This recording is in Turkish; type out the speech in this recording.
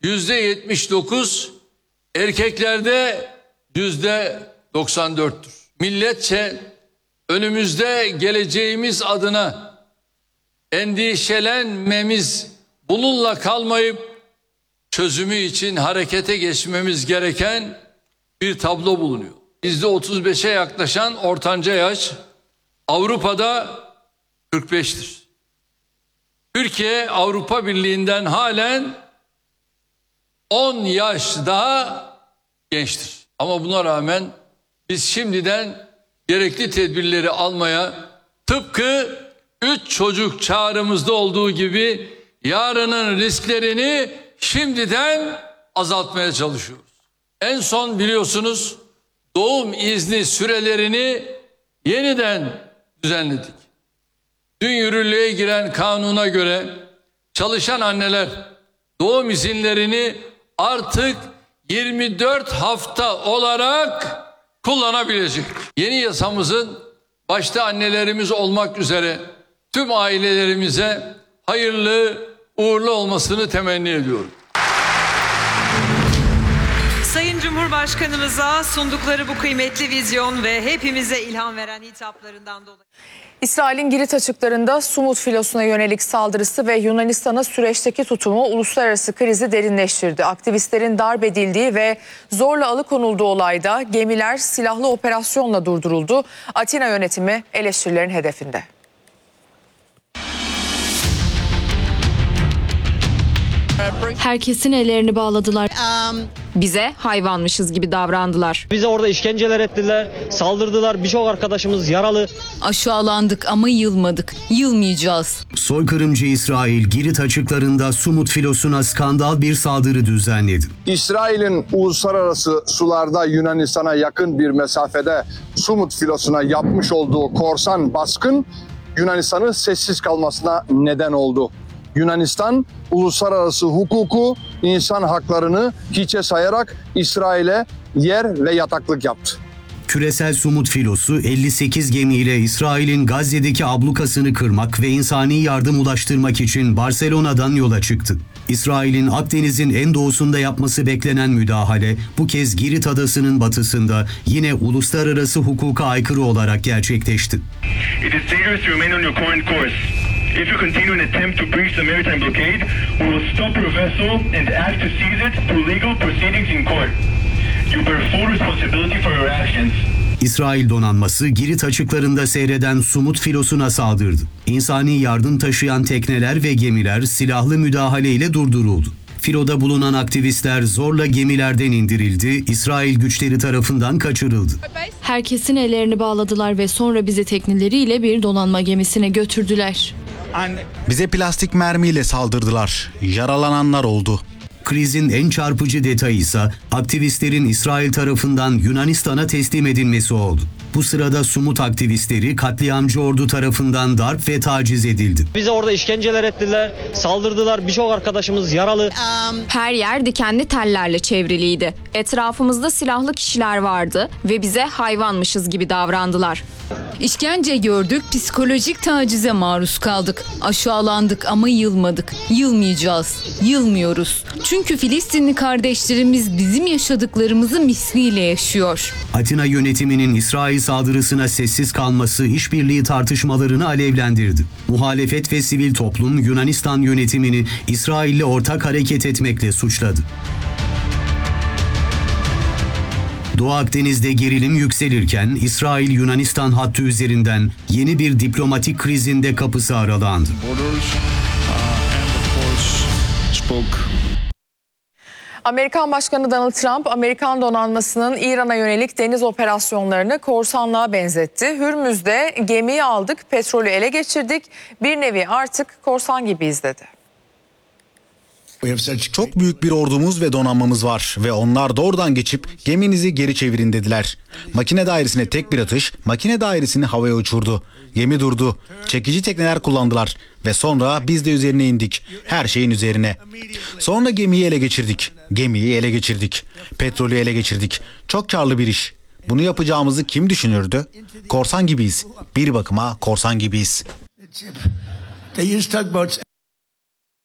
%79, erkeklerde %94'tür. Milletçe önümüzde geleceğimiz adına endişelenmemiz, bununla kalmayıp çözümü için harekete geçmemiz gereken bir tablo bulunuyor. %35'e yaklaşan ortanca yaş Avrupa'da 45'tir. Türkiye Avrupa Birliği'nden halen 10 yaş daha gençtir. Ama buna rağmen biz şimdiden gerekli tedbirleri almaya, tıpkı 3 çocuk çağrımızda olduğu gibi yarının risklerini şimdiden azaltmaya çalışıyoruz. En son biliyorsunuz doğum izni sürelerini yeniden düzenledik. Dün yürürlüğe giren kanuna göre çalışan anneler doğum izinlerini artık 24 hafta olarak kullanabilecek. Yeni yasamızın başta annelerimiz olmak üzere tüm ailelerimize hayırlı, uğurlu olmasını temenni ediyorum. Sayın Cumhurbaşkanımıza sundukları bu kıymetli vizyon ve hepimize ilham veren hitaplarından dolayı. İsrail'in Girit açıklarında Sumut filosuna yönelik saldırısı ve Yunanistan'a süreçteki tutumu uluslararası krizi derinleştirdi. Aktivistlerin darp edildiği ve zorla alıkonulduğu olayda gemiler silahlı operasyonla durduruldu. Atina yönetimi eleştirilerin hedefinde. Herkesin ellerini bağladılar. Bize hayvanmışız gibi davrandılar. Bize orada işkenceler ettiler, saldırdılar. Birçok arkadaşımız yaralı. Aşağılandık ama yılmadık. Yılmayacağız. Soykırımcı İsrail Girit açıklarında Sumut filosuna skandal bir saldırı düzenledi. İsrail'in uluslararası sularda Yunanistan'a yakın bir mesafede Sumut filosuna yapmış olduğu korsan baskın Yunanistan'ın sessiz kalmasına neden oldu. Yunanistan uluslararası hukuku, insan haklarını hiçe sayarak İsrail'e yer ve yataklık yaptı. Küresel Sumut filosu 58 gemiyle İsrail'in Gazze'deki ablukasını kırmak ve insani yardım ulaştırmak için Barcelona'dan yola çıktı. İsrail'in Akdeniz'in en doğusunda yapması beklenen müdahale bu kez Girit adasının batısında yine uluslararası hukuka aykırı olarak gerçekleşti. It is dangerous to remain on your current course. If you continue an attempt to breach the maritime blockade, we will stop your vessel and ask to seize it through legal proceedings in court. You bear full responsibility for your actions. İsrail donanması Girit açıklarında seyreden Sumut filosuna saldırdı. İnsani yardım taşıyan tekneler ve gemiler silahlı müdahaleyle durduruldu. Filoda bulunan aktivistler zorla gemilerden indirildi, İsrail güçleri tarafından kaçırıldı. Herkesin ellerini bağladılar ve sonra bizi tekneleriyle bir donanma gemisine götürdüler. Bize plastik mermiyle saldırdılar. Yaralananlar oldu. Krizin en çarpıcı detayı ise aktivistlerin İsrail tarafından Yunanistan'a teslim edilmesi oldu. Bu sırada Sumut aktivistleri katliamcı ordu tarafından darp ve taciz edildi. Bize orada işkenceler ettiler, saldırdılar. Birçok arkadaşımız yaralı. Her yer dikenli tellerle çevriliydi. Etrafımızda silahlı kişiler vardı ve bize hayvanmışız gibi davrandılar. İşkence gördük, psikolojik tacize maruz kaldık. Aşağılandık ama yılmadık. Yılmayacağız. Yılmıyoruz. Çünkü Filistinli kardeşlerimiz bizim yaşadıklarımızı misliyle yaşıyor. Atina yönetiminin İsrail saldırısına sessiz kalması işbirliği tartışmalarını alevlendirdi. Muhalefet ve sivil toplum Yunanistan yönetimini İsrail'le ortak hareket etmekle suçladı. Doğu Akdeniz'de gerilim yükselirken İsrail-Yunanistan hattı üzerinden yeni bir diplomatik krizin de kapısı aralandı. Amerikan Başkanı Donald Trump, Amerikan donanmasının İran'a yönelik deniz operasyonlarını korsanlığa benzetti. Hürmüz'de gemiyi aldık, petrolü ele geçirdik, bir nevi artık korsan gibiyiz dedi. Çok büyük bir ordumuz ve donanmamız var ve onlar doğrudan geçip geminizi geri çevirin dediler. Makine dairesine tek bir atış, makine dairesini havaya uçurdu. Gemi durdu. Çekici tekneler kullandılar ve sonra biz de üzerine indik. Her şeyin üzerine. Sonra gemiyi ele geçirdik. Gemiyi ele geçirdik. Petrolü ele geçirdik. Çok karlı bir iş. Bunu yapacağımızı kim düşünürdü? Korsan gibiyiz. Bir bakıma korsan gibiyiz.